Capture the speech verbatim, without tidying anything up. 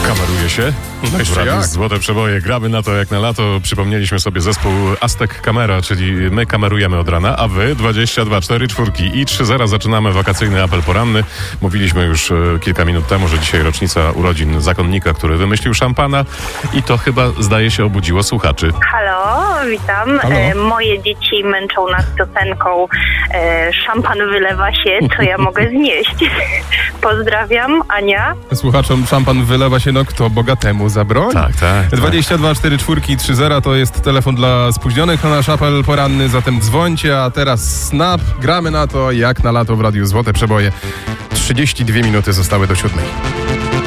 Kameruje się. No jeszcze jak? Złote przeboje. Gramy na to jak na lato. Przypomnieliśmy sobie zespół Aztec Camera, czyli my kamerujemy od rana, a wy dwadzieścia dwa cztery czwórki i trzy zera zaczynamy wakacyjny apel poranny. Mówiliśmy już e, kilka minut temu, że dzisiaj rocznica urodzin zakonnika, który wymyślił szampana i to chyba zdaje się obudziło słuchaczy. Halo, witam. Halo. E, moje dzieci męczą nas piosenką e, Szampan wylewa się, co ja mogę znieść. Pozdrawiam, Ania. Słuchaczom szampan wylewa się, no kto bogatemu zabroni? Tak, tak. tak. dwadzieścia dwa cztery czwórki i trzy zera to jest telefon dla spóźnionych na nasz apel poranny, zatem dzwońcie, a teraz Snap, gramy na to jak na lato w Radiu Złote Przeboje. trzydzieści dwie minuty zostały do siódmej.